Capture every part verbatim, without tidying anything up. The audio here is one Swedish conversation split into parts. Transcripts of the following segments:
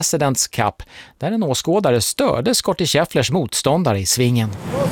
Presidents Cup, där en åskådare störde Scottie Schefflers motståndare i svingen.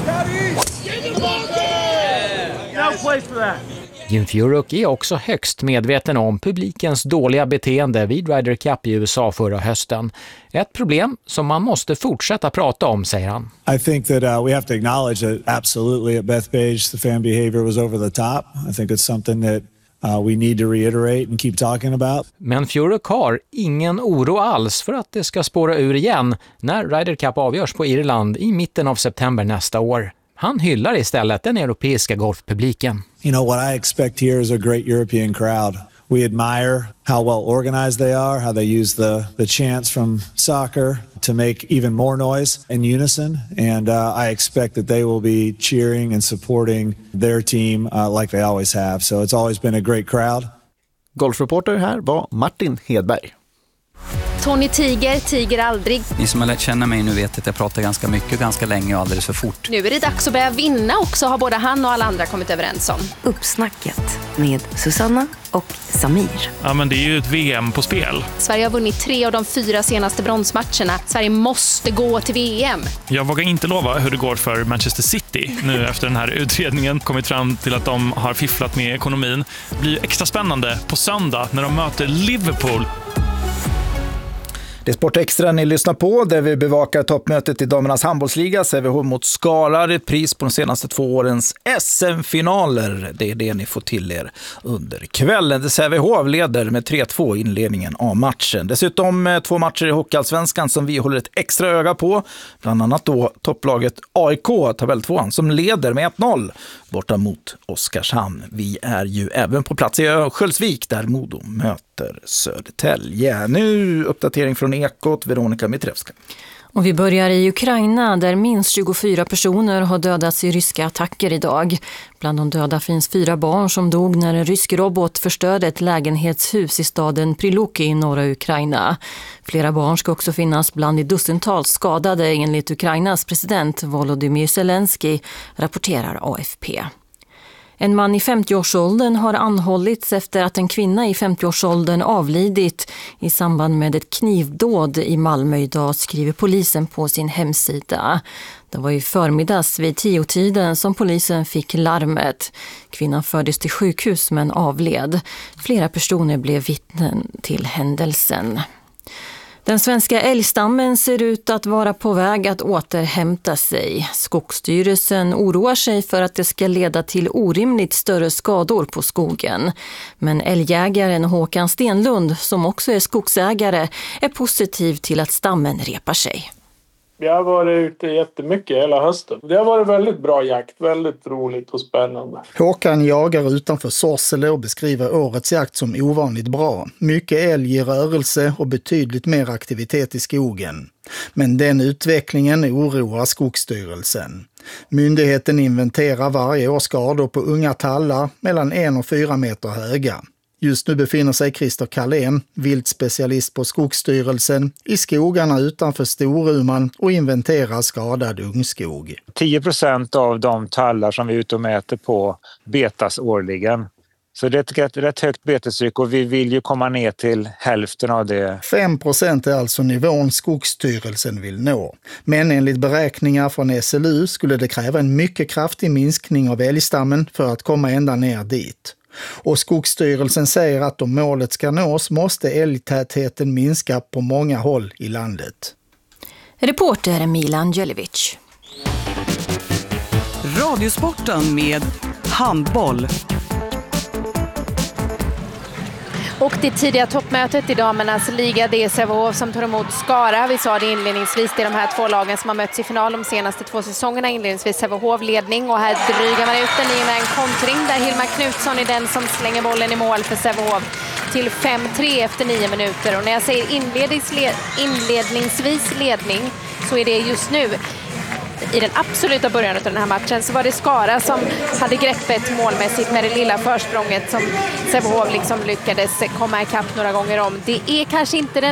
Jim Furyk är också högst medveten om publikens dåliga beteende vid Ryder Cup i U S A förra hösten. Ett problem som man måste fortsätta prata om, säger han. I think that uh, we have to acknowledge that absolutely at Bethpage the fan behavior was over the top. I think it's something that uh, we need to reiterate and keep talking about. Men Furyk har ingen oro alls för att det ska spåra ur igen när Ryder Cup avgörs på Irland i mitten av september nästa år. Han hyllar istället den europeiska golfpubliken. You know, what I expect here is a great European crowd. We admire how well organized they are, how they use the, the chants from soccer to make even more noise in unison. And uh, I expect that they will be cheering and supporting their team uh, like they always have. So it's always been a great crowd. Golfreporter här var Martin Hedberg. Tony Tiger, Tiger aldrig. Ni som har lärt känna mig nu vet att jag pratar ganska mycket, ganska länge och alldeles för fort. Nu är det dags att börja vinna också, har både han och alla andra kommit överens om. Uppsnacket med Susanna och Samir. Ja, men det är ju ett V M på spel. Sverige har vunnit tre av de fyra senaste bronsmatcherna. Sverige måste gå till V M. Jag vågar inte lova hur det går för Manchester City nu efter den här utredningen kommit fram till att de har fifflat med ekonomin. Det blir extra spännande på söndag när de möter Liverpool. Det är Sport Extra ni lyssnar på, där vi bevakar toppmötet i damernas handbollsliga. Sävehof mot Skara, ett pris på de senaste två årens S M-finaler. Det är det ni får till er under kvällen. Sävehof leder med tre två i inledningen av matchen. Dessutom två matcher i Hockeyallsvenskan som vi håller ett extra öga på. Bland annat då topplaget A I K, tabelltvåan, som leder med ett noll borta mot Oskarshamn. Vi är ju även på plats i Örnsköldsvik där Modo möter Södertälje. Nu uppdatering från Ekot, Veronica Mitrevska. Och vi börjar i Ukraina där minst tjugofyra personer har dödats i ryska attacker idag. Bland de döda finns fyra barn som dog när en rysk robot förstörde ett lägenhetshus i staden Priluki i norra Ukraina. Flera barn ska också finnas bland de dussintals skadade enligt Ukrainas president Volodymyr Zelensky, rapporterar A F P. En man i femtioårsåldern har anhållits efter att en kvinna i femtioårsåldern avlidit i samband med ett knivdåd i Malmö idag, skriver polisen på sin hemsida. Det var i förmiddags vid tiotiden som polisen fick larmet. Kvinnan fördes till sjukhus men avled. Flera personer blev vittnen till händelsen. Den svenska älgstammen ser ut att vara på väg att återhämta sig. Skogsstyrelsen oroar sig för att det ska leda till orimligt större skador på skogen. Men älgjägaren Håkan Stenlund, som också är skogsägare, är positiv till att stammen repar sig. Jag har varit ute jättemycket hela hösten. Det har varit väldigt bra jakt, väldigt roligt och spännande. Håkan jagar utanför Sorsele och beskriver årets jakt som ovanligt bra. Mycket älg i rörelse och betydligt mer aktivitet i skogen. Men den utvecklingen oroar Skogsstyrelsen. Myndigheten inventerar varje år skador på unga tallar mellan en och fyra meter höga. Just nu befinner sig Christer Kallén, viltspecialist på Skogsstyrelsen, i skogarna utanför Storuman och inventerar skadad ungskog. tio procent av de tallar som vi är ute och mäter på betas årligen. Så det är ett rätt högt betestryck och vi vill ju komma ner till hälften av det. fem procent är alltså nivån Skogsstyrelsen vill nå. Men enligt beräkningar från S L U skulle det kräva en mycket kraftig minskning av älgstammen för att komma ända ner dit. Och Skogsstyrelsen säger att om målet ska nås måste älgtätheten minska på många håll i landet. Reporter Milan Jelic. Radiosporten med handboll. Och det tidiga toppmötet i damernas liga, det är Sävehof som tar emot Skara. Vi sa det inledningsvis, det är de här två lagen som har mötts i final de senaste två säsongerna. Inledningsvis Sävehof ledning och här drygar man ut den i med en kontring där Hilma Knutsson är den som slänger bollen i mål för Sävehof till fem tre efter nio minuter. Och när jag säger inledningsvis ledning så är det just nu. I den absoluta början av den här matchen så var det Skara som hade greppet målmässigt med det lilla försprånget som Sävehof liksom lyckades komma ikapp några gånger om. Det är kanske inte den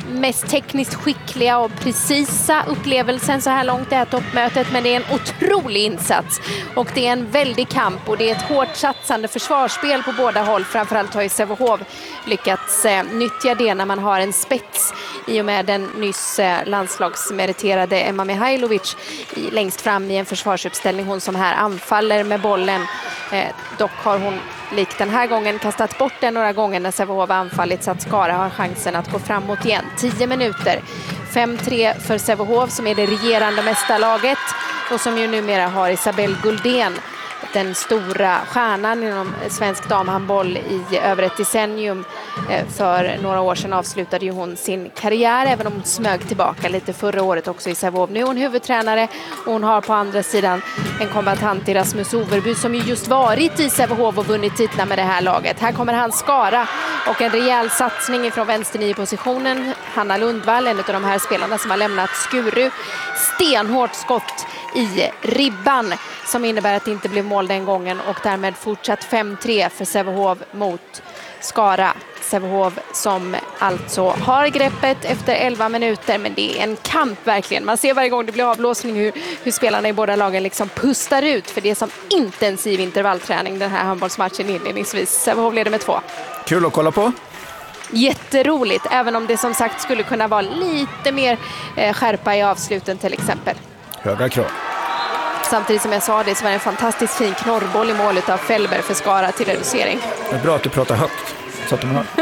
mest tekniskt skickliga och precisa upplevelsen så här långt det här toppmötet, men det är en otrolig insats och det är en väldig kamp och det är ett hårt satsande försvarsspel på båda håll. Framförallt har ju Sävehof lyckats eh, nyttja det när man har en spets i och med den nyss eh, landslagsmeriterade Emma Mihailovic i, längst fram i en försvarsuppställning. Hon som här anfaller med bollen. Eh, dock har hon likt den här gången kastat bort den några gånger när Sävehof anfallit så att Skara har chansen att gå framåt igen. tio minuter. fem tre för Sävehof som är det regerande mästarlaget och som ju numera har Isabelle Guldén, den stora stjärnan inom svensk damhandboll i över ett decennium. För några år sedan avslutade ju hon sin karriär, även om hon smög tillbaka lite förra året också i Sävehof. Nu är hon huvudtränare och hon har på andra sidan en kombatant i Rasmus Overby som ju just varit i Sävehof och vunnit titlar med det här laget. Här kommer han Skara och en rejäl satsning från vänster i positionen. Hanna Lundvall, en av de här spelarna som har lämnat Skuru. Stenhårt skott i ribban som innebär att det inte blev mål den gången och därmed fortsatt fem tre för Sävehof mot Skara. Sävehof som alltså har greppet efter elva minuter, men det är en kamp verkligen. Man ser varje gång det blir avblåsning hur, hur spelarna i båda lagen liksom pustar ut, för det är som intensiv intervallträning den här handbollsmatchen inledningsvis. Sävehof leder med två. Kul att kolla på. Jätteroligt, även om det som sagt skulle kunna vara lite mer eh, skärpa i avsluten till exempel. Höga krav. Samtidigt som jag sa det så var det en fantastiskt fin knorrboll i målet av Fällberg för Skara till reducering. Det är bra att du pratar högt så att de hör.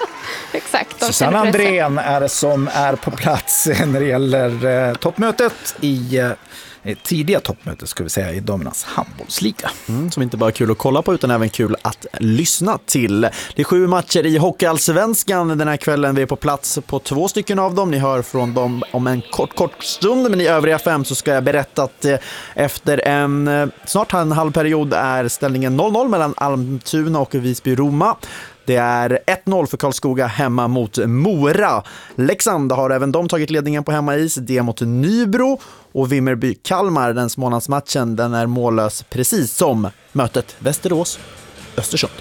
Exakt. Susanne Andrén är det som är på plats när det gäller eh, toppmötet i eh, tidiga toppmötet ska vi säga i damernas handbollsliga. Mm, som inte bara är kul att kolla på utan även kul att lyssna till. Det är sju matcher i Hockeyallsvenskan den här kvällen. Vi är på plats på två stycken av dem. Ni hör från dem om en kort, kort stund. Men i övriga fem så ska jag berätta att eh, efter en eh, snart en halv period är ställningen noll noll mellan Almtuna och Visby-Roma. Det är ett noll för Karlskoga hemma mot Mora. Leksand har även de tagit ledningen på hemmais. Det mot Nybro. Och Vimmerby-Kalmar, den månadsmatchen, den är mållös precis som mötet Västerås-Östersund.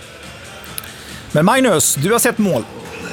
Men Magnus, du har sett mål.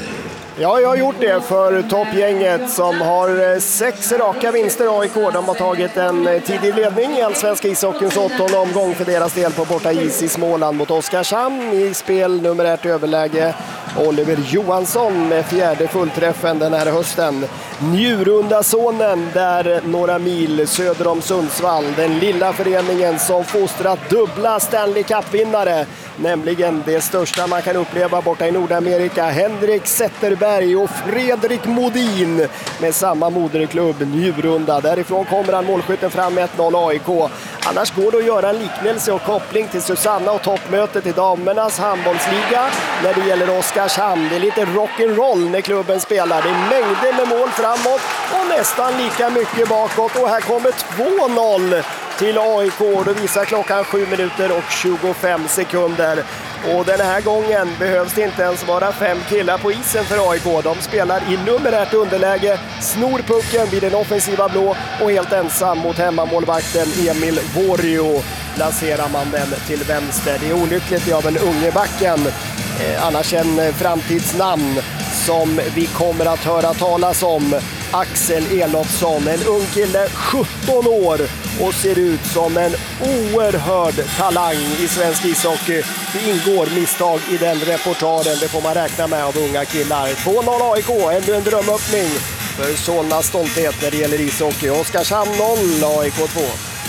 Ja, jag har gjort det för toppgänget som har sex raka vinster. A I K, de har tagit en tidig ledning i allsvenska ishockeyns åttonde omgång för deras del på borta is i Småland mot Oskarshamn i spel nummer ett överläge. Oliver Johansson med fjärde fullträffen den här hösten. Njurunda-sonen där några mil söder om Sundsvall. Den lilla föreningen som fostrat dubbla Stanley Cup-vinnare. Nämligen det största man kan uppleva borta i Nordamerika. Henrik Zetterberg och Fredrik Modin med samma moderklubb Njurunda. Därifrån kommer han målskytten fram med ett noll A I K. Annars går det att göra en liknelse och koppling till Susanna och toppmötet i damernas handbollsliga när det gäller Oskarshamn. Det är lite rock'n'roll när klubben spelar. Det är mängder med mål framåt och nästan lika mycket bakåt. Och här kommer två noll till A I K. Då visar klockan sju minuter och tjugofem sekunder. Och den här gången behövs det inte ens vara fem killar på isen för A I K. De spelar i numerärt underläge, snor pucken vid den offensiva blå och helt ensam mot hemmamålvakten Emil Vorjo placerar man den till vänster. Det är olyckligt av en ungebacken, eh, annars en framtidsnamn som vi kommer att höra talas om. Axel Elofsson, en ung kille, sjutton år och ser ut som en oerhörd talang i svensk ishockey. Det ingår misstag i den reportaren, det får man räkna med av unga killar. två noll A I K, ännu en drömöppning för Solnas stolthet när det gäller ishockey. Oskarshamn noll, A I K två.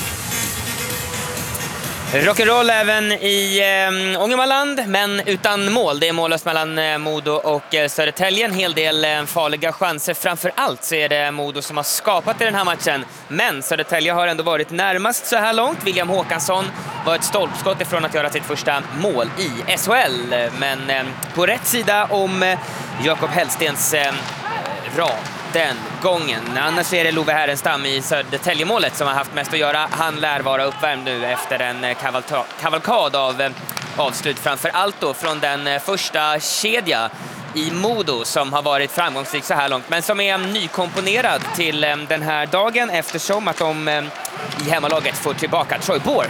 Rock'n'roll även i eh, Ångermanland, men utan mål. Det är mållöst mellan eh, Modo och eh, Södertälje. En hel del eh, farliga chanser. Framför allt så är det Modo som har skapat i den här matchen. Men Södertälje har ändå varit närmast så här långt. William Håkansson var ett stolpskott ifrån att göra sitt första mål i S H L. Men eh, på rätt sida om eh, Jakob Hellstens eh, rad. Den gången. Annars är det Love Härenstam i Södertäljemålet som har haft mest att göra. Han lär vara uppvärmd nu efter en kavalta- kavalkad av eh, avslut. Framför allt då från den eh, första kedja i Modo som har varit framgångsrik så här långt. Men som är nykomponerad till eh, den här dagen eftersom att de eh, i hemmalaget får tillbaka Troy Bork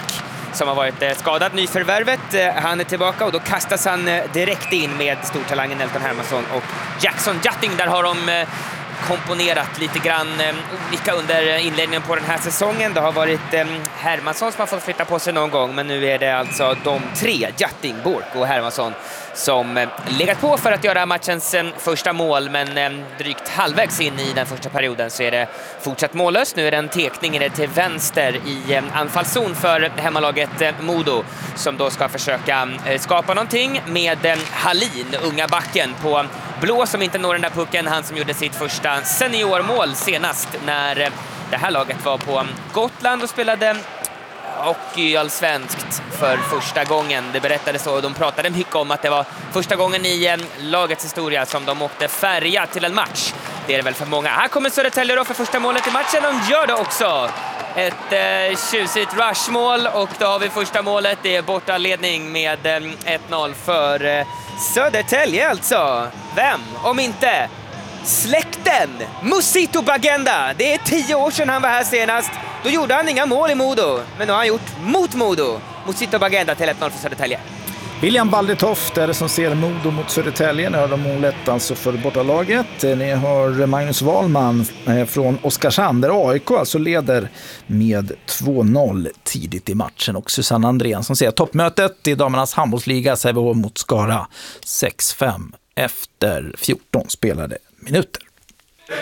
som har varit skadad. Nyförvärvet, han är tillbaka och då kastas han direkt in med stortalangen Elton Hermansson och Jackson Jutting. Där har de komponerat lite grann olika under inledningen på den här säsongen. Det har varit Hermansson som har fått flytta på sig någon gång, men nu är det alltså de tre, Jutting, Bork och Hermansson, som legat på för att göra matchens första mål, men drygt halvvägs in i den första perioden så är det fortsatt mållöst. Nu är det en tekning till vänster i anfallszon för hemmalaget Modo, som då ska försöka skapa någonting med Hallin, unga backen på blå, som inte når den där pucken. Han som gjorde sitt första seniormål senast när det här laget var på Gotland och spelade hockeyallsvenskt för första gången. Det berättades så, och de pratade mycket om att det var första gången i lagets historia som de åkte färja till en match. Det är det väl för många. Här kommer Södertälje då för första målet i matchen. De gör det också. Ett eh, tjusigt rushmål, och då har vi första målet. Det är bortaledning med eh, ett noll för eh, Södertälje alltså. Vem, om inte släkten Musito Bagenda. Det är tio år sedan han var här senast. Då gjorde han inga mål i Modo, men nu har han gjort mot Modo. Musito Bagenda till ett noll för Södertälje. William Baldetoft är det som ser Modo mot Södertälje. Ni har de målet alltså för bortalaget. Ni har Magnus Wahlman från Oskarshamn där A I K alltså leder med två noll tidigt i matchen. Och Susanne Andrén som ser toppmötet i damernas handbollsliga Sävehof mot Skara sex fem efter fjorton spelade minuter.